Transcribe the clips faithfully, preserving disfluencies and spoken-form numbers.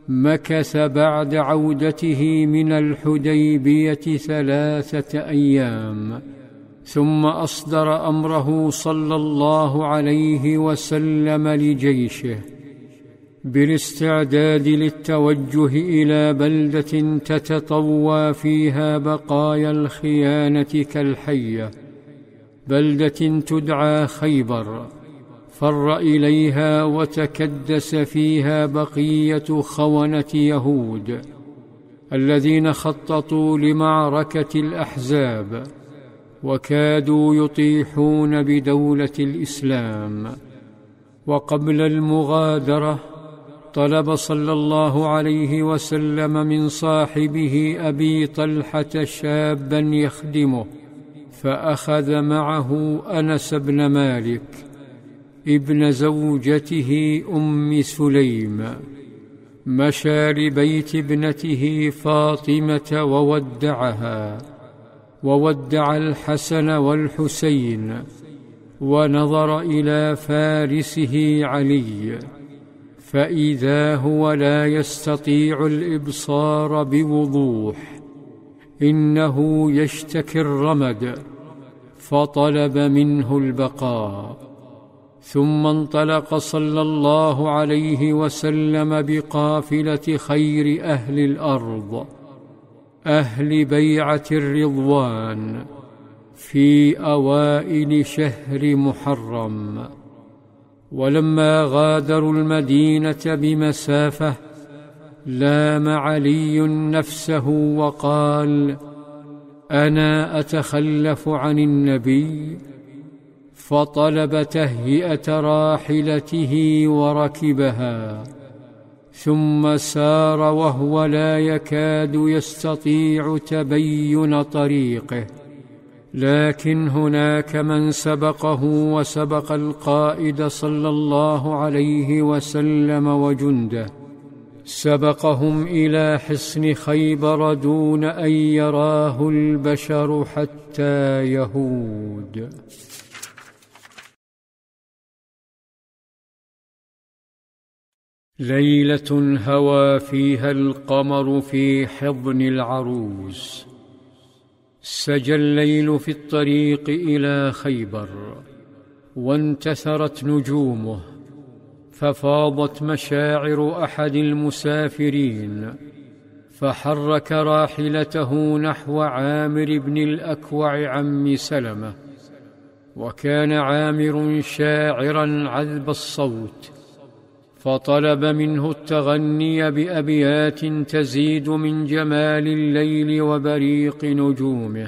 مكث بعد عودته من الحديبية ثلاثة أيام، ثم أصدر أمره صلى الله عليه وسلم لجيشه بالاستعداد للتوجه إلى بلدة تتطوى فيها بقايا الخيانة كالحية، بلدة تدعى خيبر، فر إليها وتكدس فيها بقية خونة يهود الذين خططوا لمعركة الأحزاب وكادوا يطيحون بدولة الإسلام. وقبل المغادرة طلب صلى الله عليه وسلم من صاحبه أبي طلحة شابا يخدمه، فأخذ معه أنس بن مالك ابن زوجته أم سليم، مشى لبيت ابنته فاطمة وودعها، وودع الحسن والحسين، ونظر إلى فارسه علي، فإذا هو لا يستطيع الإبصار بوضوح، إنه يشتكي الرمد، فطلب منه البقاء. ثم انطلق صلى الله عليه وسلم بقافلة خير أهل الأرض، أهل بيعة الرضوان، في أوائل شهر محرم. ولما غادروا المدينة بمسافة لام علي نفسه وقال: أنا أتخلف عن النبي؟ فطلب تهيئة راحلته وركبها، ثم سار وهو لا يكاد يستطيع تبين طريقه. لكن هناك من سبقه وسبق القائد صلى الله عليه وسلم وجنده، سبقهم إلى حصن خيبر دون أن يراه البشر حتى يهود. ليلة هوى فيها القمر في حضن العروس. سجى الليل في الطريق إلى خيبر، وانتثرت نجومه، ففاضت مشاعر أحد المسافرين، فحرك راحلته نحو عامر بن الأكوع عم سلمة. وكان عامر شاعرا عذب الصوت، فطلب منه التغني بأبيات تزيد من جمال الليل وبريق نجومه،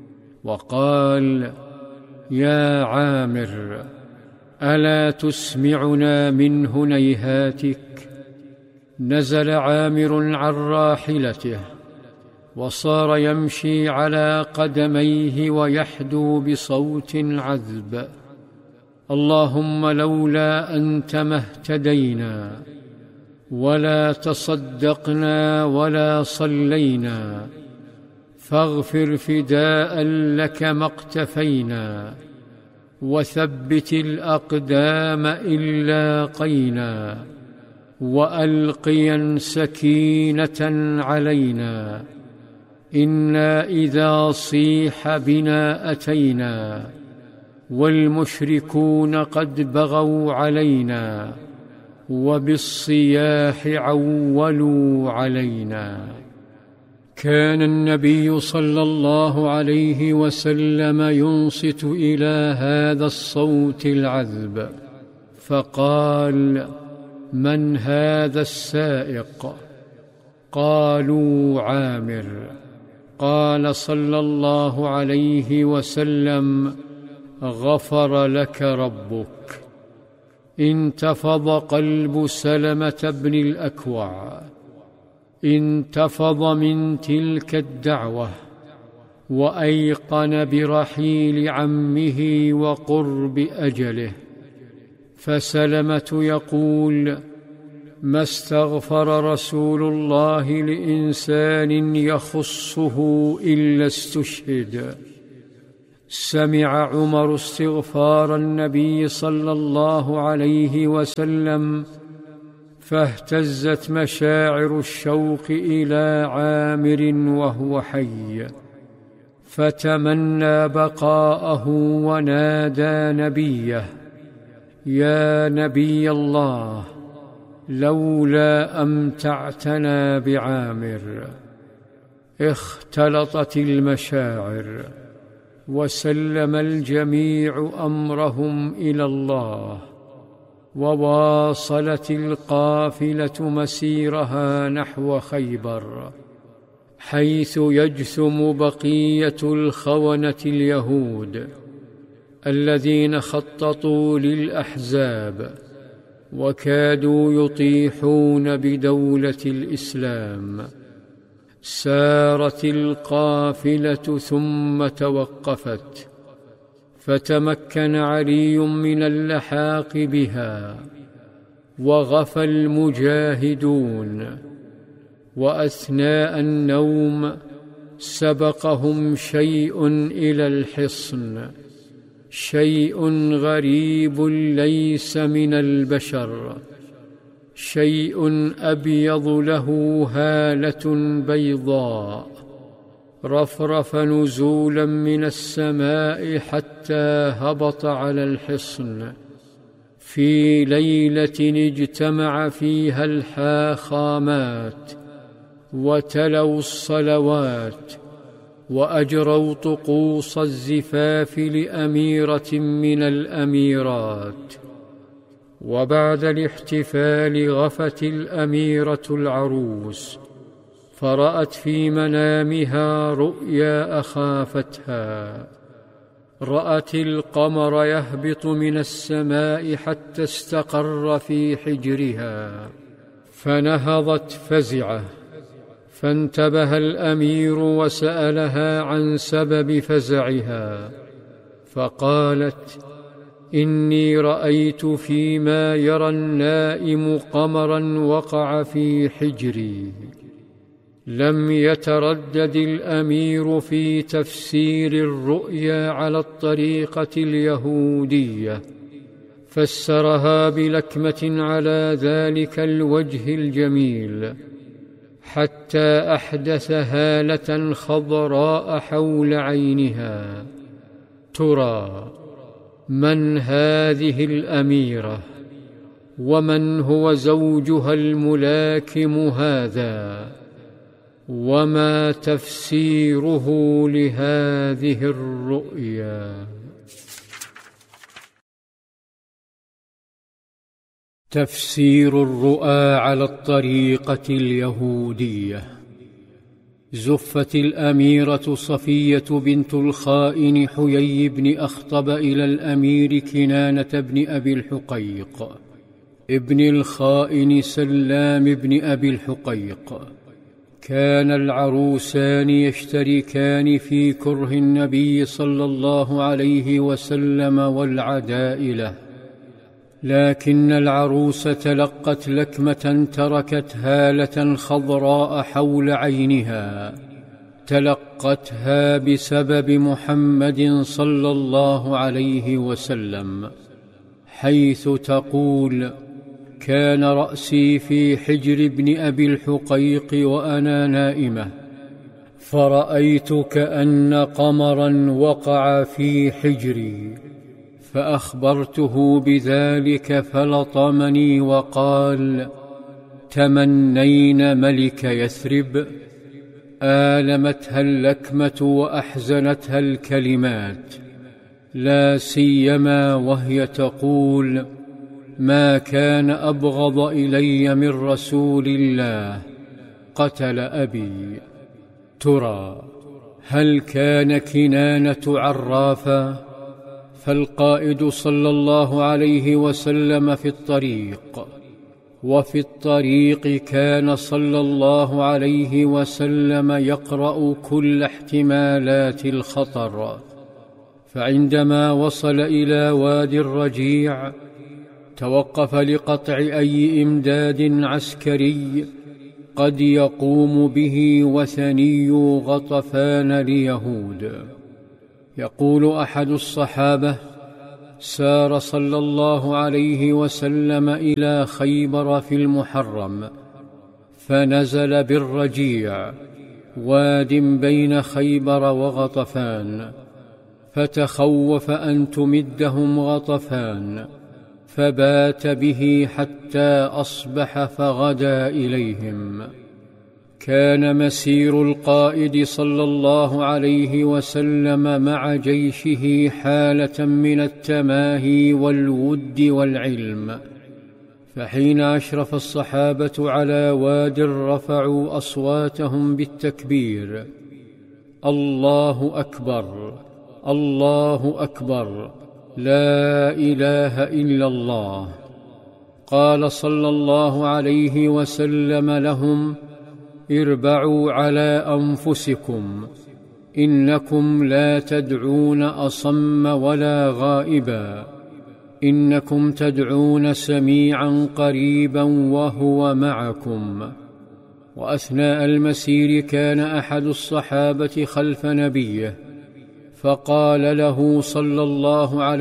وقال: يا عامر، ألا تسمعنا من هنيهاتك؟ نزل عامر عن راحلته، وصار يمشي على قدميه ويحدو بصوت عذب: اللهم لولا أنت ما اهتدينا، ولا تصدقنا ولا صلينا، فاغفر فداء لك ما اقتفينا، وثبت الأقدام إن لاقينا، وألقيا سكينة علينا، إنا إذا صيح بنا أتينا، والمشركون قد بغوا علينا، وبالصياح عولوا علينا. كان النبي صلى الله عليه وسلم ينصت إلى هذا الصوت العذب، فقال: من هذا السائق؟ قالوا: عامر. قال صلى الله عليه وسلم: غفر لك ربك. انتفض قلب سلمة بن الأكوع، انتفض من تلك الدعوة، وأيقن برحيل عمه وقرب أجله. فسلمة يقول: ما استغفر رسول الله لإنسان يخصه إلا استشهد. سمع عمر استغفار النبي صلى الله عليه وسلم، فاهتزت مشاعر الشوق إلى عامر وهو حي، فتمنى بقاءه ونادى نبيه: يا نبي الله، لولا أمتعتنا بعامر. اختلطت المشاعر، وسلم الجميع أمرهم إلى الله، وواصلت القافلة مسيرها نحو خيبر، حيث يجثم بقية الخونة اليهود الذين خططوا للأحزاب وكادوا يطيحون بدولة الإسلام. سارت القافلة ثم توقفت، فتمكن علي من اللحاق بها، وغفى المجاهدون، وأثناء النوم سبقهم شيء إلى الحصن، شيء غريب ليس من البشر، شيء أبيض له هالة بيضاء، رفرف نزولا من السماء حتى هبط على الحصن في ليلة اجتمع فيها الحاخامات وتلوا الصلوات وأجروا طقوس الزفاف لأميرة من الأميرات. وبعد الاحتفال غفت الأميرة العروس، فرأت في منامها رؤيا أخافتها، رأت القمر يهبط من السماء حتى استقر في حجرها، فنهضت فزعة، فانتبه الأمير وسألها عن سبب فزعها، فقالت: إني رأيت فيما يرى النائم قمرا وقع في حجري. لم يتردد الأمير في تفسير الرؤيا على الطريقة اليهودية، فسرها بلكمة على ذلك الوجه الجميل، حتى أحدث هالة خضراء حول عينها. ترى من هذه الأميرة؟ ومن هو زوجها الملاكم هذا؟ وما تفسيره لهذه الرؤيا؟ تفسير الرؤى على الطريقة اليهودية. زفت الأميرة صفية بنت الخائن حيي بن أخطب إلى الأمير كنانة بن أبي الحقيق ابن الخائن سلام بن أبي الحقيق. كان العروسان يشتركان في كره النبي صلى الله عليه وسلم والعداء له، لكن العروس تلقت لكمة تركت هالة خضراء حول عينها، تلقتها بسبب محمد صلى الله عليه وسلم، حيث تقول: كان رأسي في حجر ابن أبي الحقيق وأنا نائمة، فرأيت كأن قمرا وقع في حجري، فأخبرته بذلك فلطمني وقال: تمنين ملك يثرب؟ آلمتها اللكمة وأحزنتها الكلمات، لا سيما وهي تقول: ما كان أبغض إلي من رسول الله، قتل أبي. ترى هل كان كنانة عرافا؟ فالقائد صلى الله عليه وسلم في الطريق، وفي الطريق كان صلى الله عليه وسلم يقرأ كل احتمالات الخطر. فعندما وصل إلى وادي الرجيع توقف لقطع أي إمداد عسكري قد يقوم به وثني غطفان ليهود. يقول أحد الصحابة: سار صلى الله عليه وسلم إلى خيبر في المحرم، فنزل بالرجيع، واد بين خيبر وغطفان، فتخوف أن تمدهم غطفان، فبات به حتى أصبح فغدا إليهم. كان مسير القائد صلى الله عليه وسلم مع جيشه حالة من التماهي والود والعلم، فحين أشرف الصحابة على واد رفعوا أصواتهم بالتكبير: الله أكبر، الله أكبر، لا إله إلا الله. قال صلى الله عليه وسلم لهم: اربعوا على أنفسكم، إنكم لا تدعون أصم ولا غائبا، إنكم تدعون سميعا قريبا وهو معكم. وأثناء المسير كان أحد الصحابة خلف نبيه، فقال له صلى الله عليه